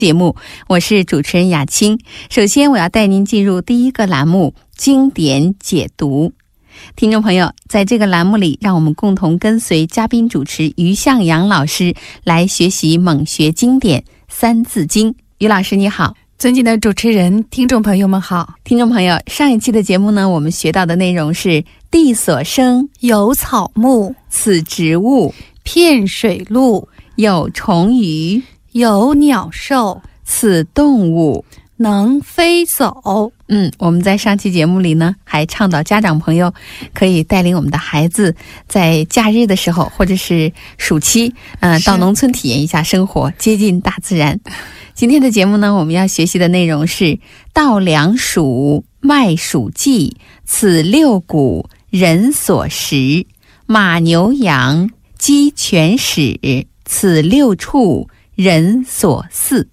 节目，我是主持人雅青。首先我要带您进入第一个栏目，经典解读。听众朋友，在这个栏目里，让我们共同跟随嘉宾主持于向阳老师来学习猛学经典三字经。于老师你好。 尊敬的主持人，听众朋友们好。 听众朋友，上一期的节目呢，我们学到的内容是地所生， 有草木， 此植物； 片水陆， 有虫鱼， 有鸟兽， 此动物， 能飞走。 我们在上期节目里呢，还倡导家长朋友可以带领我们的孩子在假日的时候，或者是暑期，到农村体验一下生活，接近大自然。今天的节目呢，我们要学习的内容是稻粱黍，麦黍稷，此六谷，人所食；马牛羊，鸡犬豕，此六畜，人所饲。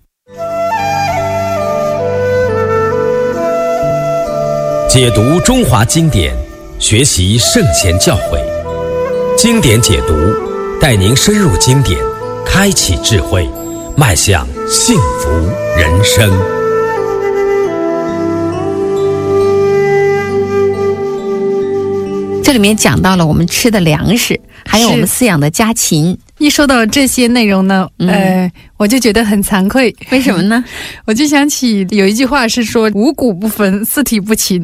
解读中华经典，学习圣贤教诲，经典解读带您深入经典，开启智慧，迈向幸福人生。 这里面讲到了我们吃的粮食，还有我们饲养的家禽。 一说到这些内容呢，我就觉得很惭愧。 为什么呢？ 我就想起有一句话是说五谷不分，四体不勤。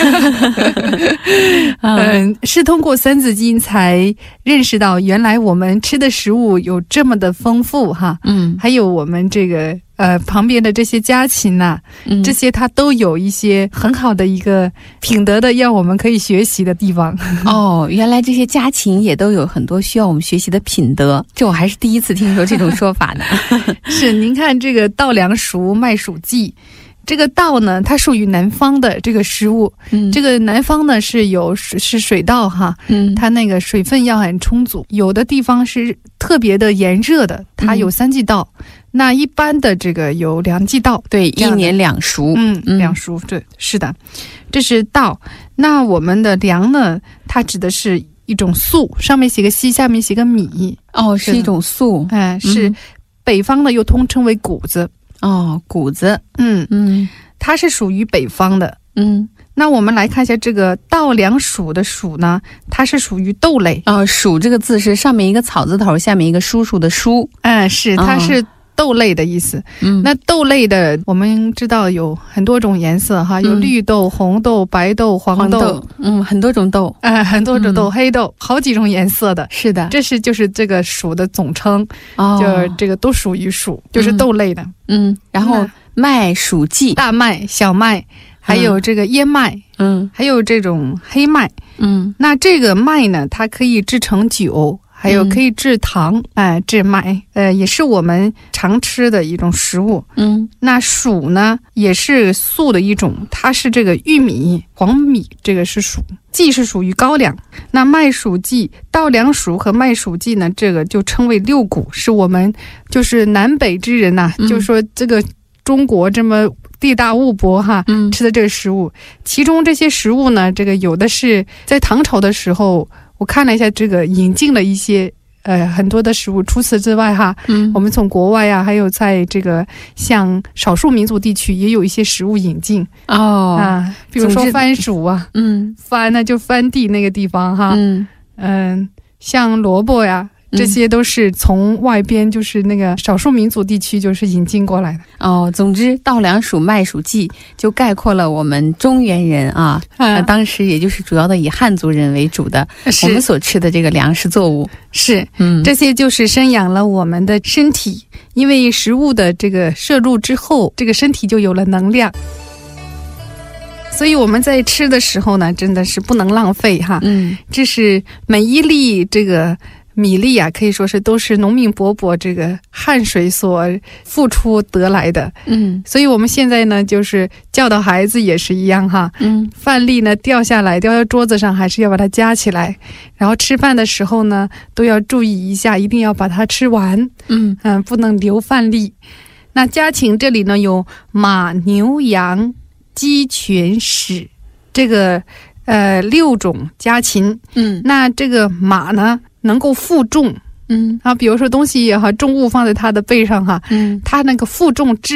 是通过三字经才认识到原来我们吃的食物有这么的丰富哈。还有我们这个旁边的这些家禽呐，这些它都有一些很好的一个品德的，让我们可以学习的地方。 原来这些家禽也都有很多需要我们学习的品德，这我还是第一次听说这种说法呢。 是，您看这个稻粱黍，麦黍稷。这个稻呢，它属于南方的这个食物。这个南方呢是水稻哈，它那个水分要很充足。有的地方是特别的炎热的，它有三季稻。那一般的这个有两季稻， 对，一年两熟。 两熟，对，是的，这是稻。那我们的粮呢，它指的是一种粟，上面写个西，下面写个米。 是一种粟。 是北方的又通称为谷子。 谷子。 它是属于北方的。那我们来看一下这个稻粱黍的黍呢，它是属于豆类。 黍这个字是上面一个草字头，下面一个叔叔的叔。 是，它是豆类的意思。那豆类的我们知道有很多种颜色哈，有绿豆、红豆、白豆、黄豆。 很多种豆。 很多种豆，黑豆，好几种颜色的。是的，这是就是这个黍的总称。就是这个都属于黍，就是豆类的。 然后麦黍稷， 大麦、小麦，还有这个燕麦。还有这种黑麦。那这个麦呢，它可以制成酒，还有可以制糖，制麦，也是我们常吃的一种食物。那黍呢，也是粟的一种，它是这个玉米、黄米，这个是黍。稷是属于高粱。那麦黍稷、稻粱黍和麦黍稷呢，这个就称为六谷，是我们就是南北之人呐，就说这个中国这么地大物博哈，吃的这个食物。其中这些食物呢，这个有的是在唐朝的时候，我看了一下，这个引进了一些很多的食物。除此之外哈，我们从国外啊，还有在这个像少数民族地区也有一些食物引进。比如说番薯啊，番呢就番地那个地方哈，像萝卜呀。这些都是从外边，就是那个少数民族地区就是引进过来的。 总之稻粱黍麦黍稷就概括了我们中原人啊，当时也就是主要的以汉族人为主的我们所吃的这个粮食作物。 是，这些就是生养了我们的身体，因为食物的这个摄入之后，这个身体就有了能量。所以我们在吃的时候呢，真的是不能浪费哈。这是每一粒这个米粒啊，可以说是都是农民伯伯这个汗水所付出得来的。所以我们现在呢，就是教导孩子也是一样哈。饭粒呢掉下来掉到桌子上，还是要把它夹起来。然后吃饭的时候呢，都要注意一下，一定要把它吃完。不能留饭粒。那家禽这里呢有马、牛、羊、鸡、犬、豕，这个6种家禽。那这个马呢能够负重。比如说东西也好，重物放在它的背上哈，它那个负重